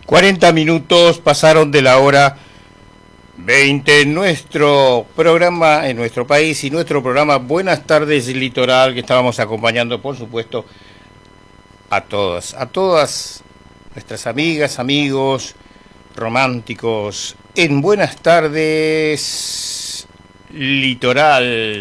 40 minutos pasaron de la hora 20 en nuestro programa, en nuestro país y nuestro programa Buenas Tardes Litoral, que estábamos acompañando, por supuesto, a todas nuestras amigas, amigos, románticos, en Buenas Tardes Litoral.